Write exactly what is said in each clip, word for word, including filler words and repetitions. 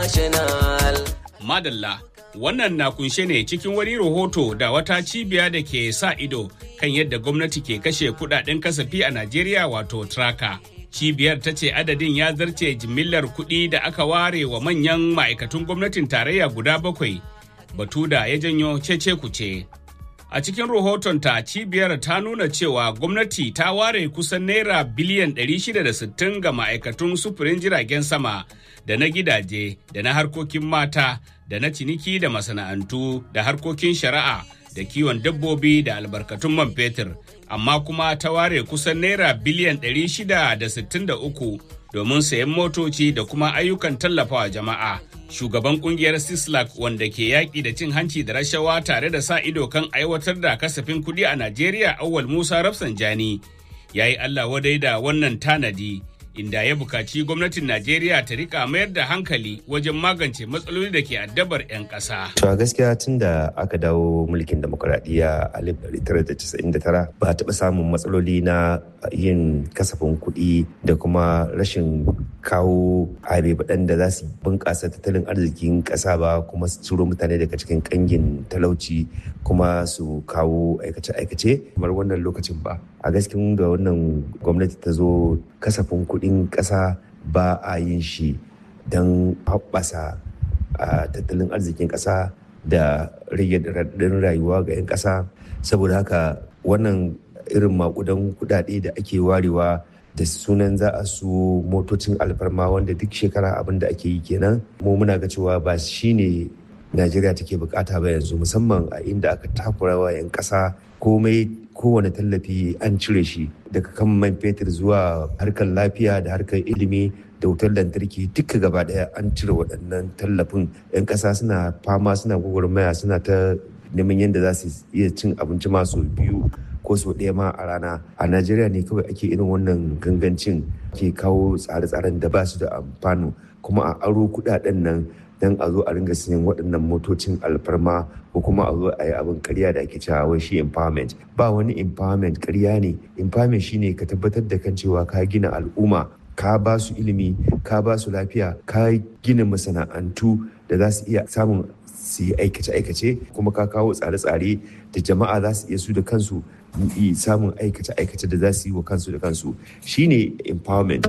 International. Madalla, wannan na kunshe ne cikin wani rahoto da wata cibiya da ke sa ido kan yadda gwamnati ke kashe kudaden kasafi a Najeriya wato Traka. Cibiyar ta ce adadin ya zarce jimillar kuɗi da aka ware wa manyan ma'aikatun gwamnatin tarayya guda bakwai, batu da ya janyo cece kuce. A cikin rahotonta, cibiyar ta nuna cewa gwamnati ta ware kusan naira biliyan ɗari shida da sittin ga ma'aikatun sufurin jiragen sama da na gidaje da na harkokin mata da na ciniki da masana'antu da harkokin shari'a da kiwon dabbobi da albarkatun man fetur, amma kuma ta ware kusan naira biliyan ɗari shida da sittin da uku domin sayan motoci da kuma ayyukan tallafawa jama'a. Shugaban kungiyar Sislak wanda ke yaƙi da cin hanci da rashawa tare da sa ido kan aiwatar da kasafin kuɗi a Najeriya, Auwal Musa Rafsanjani, ya yi Allah wadai da wannan tanadi, inda ya bukaci gwamnatin Najeriya ta rika mayar da hankali wajen magance matsaloli da ke addabar 'yan ƙasa. To a gaskiya tun da aka dawo mulkin demokuraɗiyya a alif ɗari tara da casa'in da tara ba a taɓa samun matsaloli na yin kasafin kuɗi da kuma rashin kawo abe baɗan da za su bunƙasa tattalin arzikin ƙasa ba, kuma su ciro mutane daga cikin ƙangin talauci kuma su kawo aikace-aikace kamar wannan lokacin ba. A gaskiya da wannan gwamnati ta zo, kasafin kuɗin ƙasa ba a yin shi don haɓasa tattalin arzikin ƙasa da rage raɗaɗin rayuwa ga 'yan ƙasa. Saboda haka wannan irin maƙudan kuɗaɗe da ake warewa da sunan za a su motocin alfarma wanda duk shekara abin da ake yi kenan, mu muna ga cewa ba shi ne Najeriya take bukata ba yanzu, musamman a inda aka takura wa 'yan ƙasa komai, kowane tallafi an cire shi daga kan man fetur zuwa harkar lafiya da harkar ilimi da wutar lantarki duka gaba daya an cire waɗannan tallafin. 'Yan ƙasa suna fama, suna gwagwarmaya, suna ta neman yadda za su iya cin abinci masu biyu ko sau ɗaya ma a rana. A Najeriya ne kawai ake irin wannan gangancin, ke kawo tsare-tsaren da ba su da amfano, kuma a aro kuɗaɗen nan don a zo a ringa siyan waɗannan motocin alfarma ko kuma a zo a yi abin ƙarya da ake cewa wai shi empowerment. Ba wani empowerment, ƙarya ne. Empowerment shine ka tabbatar da kan cewa ka gina al'umma, ka ba su ilimi, ka ba su lafiya, ka gina masana'antu da za su iya samun su yi aikace-aikace, kuma ka kawo tsare-tsare da jama'a za su iya su da kansu samun aikace-aikace da za su yi wa kansu da kansu. Shine empowerment.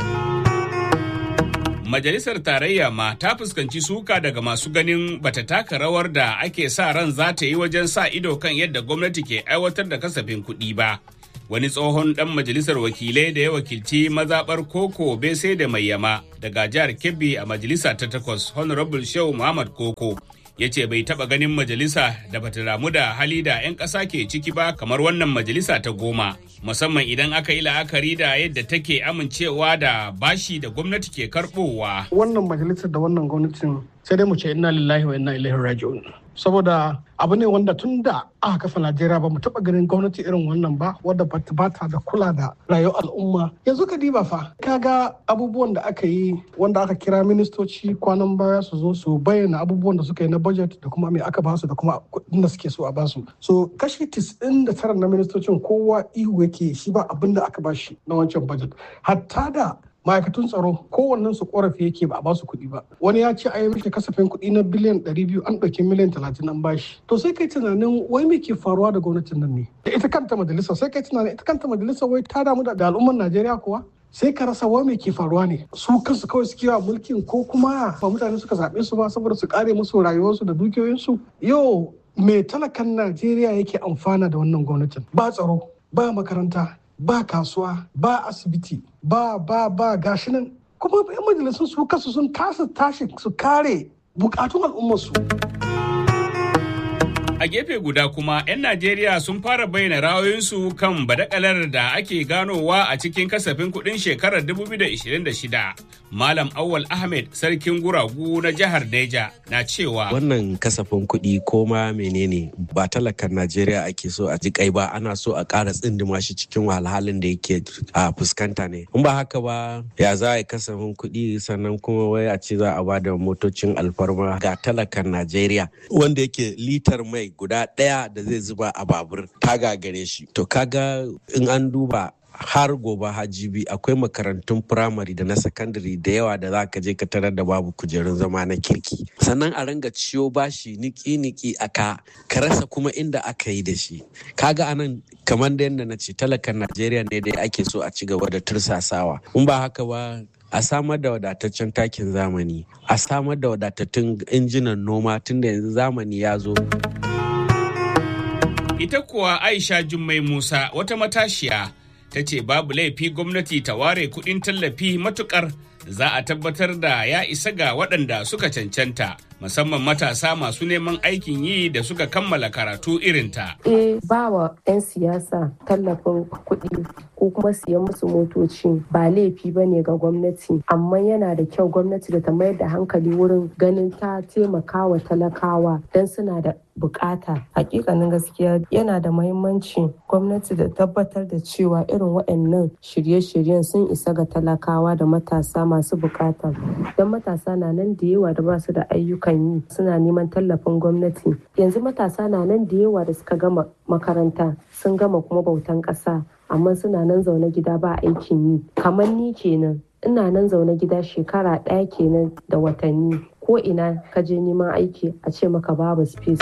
Majalisar Tarayya ma ta fuskanci suka daga masu ganin bata taka rawar da ake sa ran za ta yi wajen sa ido kan yadda gwamnati ke aiwatar da kasafin kuɗi ba. Wani tsohon ɗan majalisar wakilai da ya wakilci mazaɓar Koko Bese da Mayyama daga jihar Kebbi a majalisa ta takwas, Honorable Shehu Muhammad Koko, ya ce bai taɓa ganin majalisa da bata damu da hali da 'yan ƙasa ke ciki ba kamar wannan majalisa ta goma, musamman idan aka yi la'akari da yadda take amincewa da bashi da gwamnati ke karɓowa. Wannan majalisar da wannan gwamnatin sai dai mu ce inna lillahi wa inna ilaihi raji'un. Saboda abu ne wanda tun da aka kafa Najeriya ba mu taɓa ganin gwamnati irin wannan ba, wadda ba ta da kula da rayuwar al'umma. Yanzu ka diba fa, kaga abubuwan da aka yi wanda aka kira ministoci kwanan baya su zo su bayyana abubuwan da suka yi na budget da kuma me aka basu da kuma kuɗin da suke so a basu. So kashi tis'in da tara na ministocin kowa ihu yake shi ba abin da aka bashi na wancan budget. Hatta da ma'aikatun tsaro kowannen su korafi yake ba a basu kuɗi ba. Wani ya ce a yi mishi kasafin kuɗi na biliyan ɗari biyu an ɗauki miliyan talatin an bashi. To sai kai tunanin wai me ke faruwa da gwamnatin nan ne? Da ita kanta majalisa sai kai tunanin ita kanta majalisa wai ta damu da al'ummar Najeriya kuwa? Sai ka rasa wai me ke faruwa ne? Su kansu kawai suke wa mulkin ko kuma ba mutane suka zaɓe su ba saboda su kare musu rayuwarsu da dukiyoyinsu? Yau me talakan Najeriya yake amfana da wannan gwamnatin? Ba tsaro, ba makaranta, ba kasuwa, ba asibiti, ba ba ba gashi nan. Kuma 'yan majalisun su kasu sun kasa tashi su kare bukatun al'ummarsu. A gefe guda kuma 'yan Najeriya sun fara bayyana ra'ayoyinsu kan badakalar da ake ganowa a cikin kasafin kuɗin shekarar dubu biyu da ishirin da shida. Malam Awwal Ahmed, sarkin guragu na jihar Neja, na cewa wannan kasafin kuɗi ko ma menene ba talakan Najeriya ake so a ji kai ba, ana so a ƙara tsindima shi cikin wahalhalun da yake a fuskanta ne. In ba haka ba, ya za a yi kasafin kuɗi sannan kuma wai a ce za a ba da motocin alfarma ga talakan Najeriya wanda yake litar mai guda ɗaya da zai zuba a babur ta gagare shi. To kaga in an duba har gobe hajibi akwai makarantun firamare da na sakandare da yawa da za ka je ka tarar da babu kujerun zama na kirki. Sannan a ringa ciyo bashi niki-niki a ka ka rasa kuma inda aka yi da shi. Kaga anan kamar da yadda na ce talakan Najeriya ne dai ake so a ci gaba da tursasawa. In ba haka ba a samar da wadataccen takin zamani, a samar da wadatattun injinan noma tunda yanzu zamani ya zo. Ita kuwa Aisha Jummai Musa wata matashiya ta ce babu laifi gwamnati ta ware kuɗin tallafi matukar za a tabbatar da ya isa ga waɗanda suka cancanta, musamman matasa masu neman aikin yi da suka kammala karatu irinta. Eh, ba wa 'yan siyasa tallafin kuɗi ko kuma siyan musu motoci ba laifi ba ne ga gwamnati, amma yana da kyau gwamnati da ta mayar da hankali wurin ganin ta taimaka wa talakawa don suna da bukata. Hakikanin gaskiya yana da muhimmanci gwamnati da tabbatar da cewa irin waɗannan shirye-shiryen sun isa ga talakawa da matasa masu bukata. Don matasa na nan da yawa da ba su da ayyukan yi suna neman tallafin gwamnati. Yanzu matasa na nan da yawa da suka gama makaranta sun gama kuma bautan ƙasa, amma suna nan zaune gida ba aikin yi. Kamar ni kenan, ina nan zaune gida shekara ɗaya kenan da watanni. Ko ina ka je neman aiki a ce maka babu space.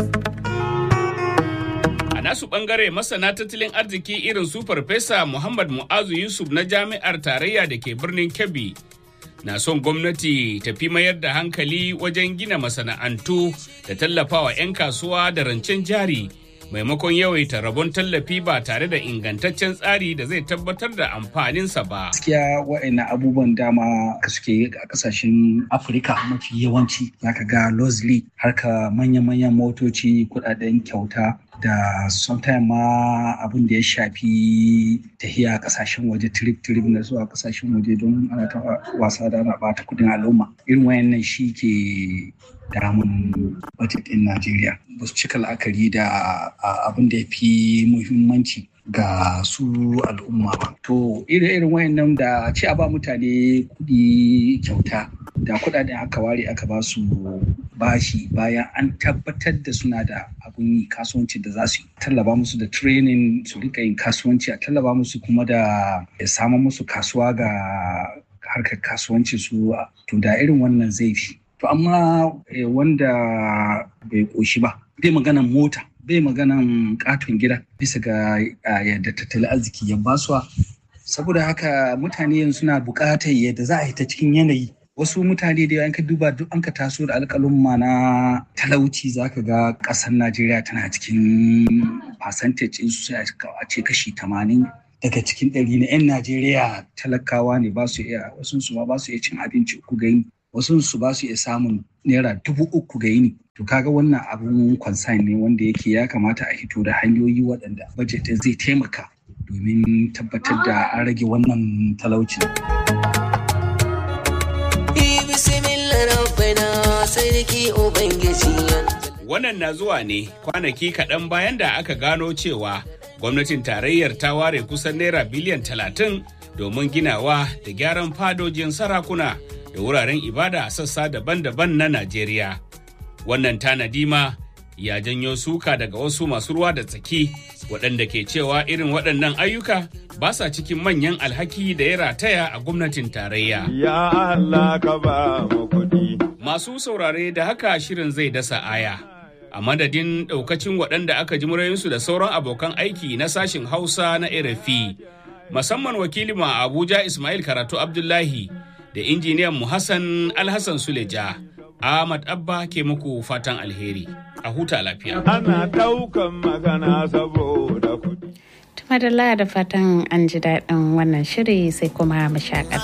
A nasu bangare masana tattalin arziki irin su Farfesa Muhammad Mu'azu Yusuf na Jami'ar Tarayya da ke birnin Kebbi na son gwamnati ta fi mayar da hankali wajen gina masana'antu da tallafawa 'yan kasuwa da rancen jari maimakon yawaita rabon tallafi ba tare da ingantaccen tsari da zai tabbatar da amfaninsa ba. Gaskiya wa'annan abubuwan dama ka suke a kasashen Afirka mafi yawanci zaka ga Lozli harka manya-manyan motoci, kudaden kyauta da sometimes ma abin da ya shafi tahiya kasashen waje trip-trip na zuwa kasashen waje don ana ta wasa da ana bata kudin al'umma. Irin wayannan shi ke damun budget din Najeriya. Ba su cika la'akari da abin da ya fi muhimmanci ga su al'umma ba. To irin wayannan da ce a ba mutane kudi kyauta da kudaden aka ware aka ba su bashi bayan an tabbatar da suna da abun yi kasuwanci da za su yi. Tallaba musu da training su rika yin kasuwanci, a tallaba musu kuma da samun musu kasuwa ga harkar kasuwanci su, to da irin wannan zai fi. To amma wanda bai koshi ba, bai maganan mota, bai maganan katon gida bisa ga yadda tattalin arziki ya basuwa. Saboda haka mutane yanzu suna buƙatar yadda za a yi ta cikin yanayi. Wasu mutane da an ka duba duk an ka taso da alƙalumma na talauci zaka ga ƙasar Najeriya tana cikin percentage in su a ce kashi tamanin daga cikin ɗari na 'yan Najeriya talakawa ne, ba su iya, wasu su ma ba su iya cin abinci uku ga yini, wasu su ba su iya samun naira dubu uku ga yini. To kaga wannan abun concern ne wanda yake ya kamata a hito da hanyoyi waɗanda budget zai taimaka domin tabbatar da an rage wannan talaucin. Wannan na zuwa ne kwanaki kaɗan bayan da aka gano cewa gwamnatin tarayyar ta ware kusan naira biliyan talatin domin ginawa da gyaran fadojin sarakuna da wuraren ibada a sassa daban-daban na Najeriya. Wannan tanadi ma ya janyo suka daga wasu masu ruwa da tsaki waɗanda ke cewa irin waɗannan ayyuka ba sa cikin manyan alhaki da ya rataya a gwamnatin tarayya. Ya Allah ka ba mu kuɗi. Masu saurare da haka shirin zai dasa aya. A madadin ɗaukacin waɗanda aka ji murayinsu da sauran abokan aiki na sashin Hausa na R F I, musamman wakilin a Abuja Ismail Karatu Abdullahi da injiniyan mu Hassan Alhassan Suleja, Ahmad Abba ke muku fatan alheri. A huta lafiya. Ana ɗaukan magana saboda kuɗi. Tumadalla da fatan an ji daɗin wannan shiri sai kuma mu shakata.